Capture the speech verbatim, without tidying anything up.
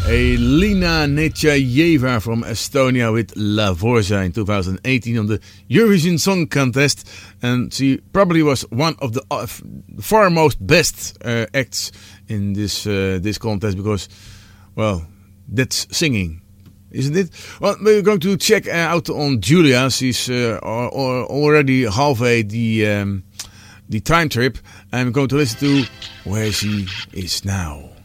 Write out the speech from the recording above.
Elina Nechayeva from Estonia with La Vorza in twenty eighteen on the Eurovision Song Contest, and she probably was one of the uh, foremost best uh, acts in this uh, this contest because, well, that's singing, isn't it? Well, we're going to check out on Julia. She's uh, already halfway the um, the time trip, and we're going to listen to Where She Is Now.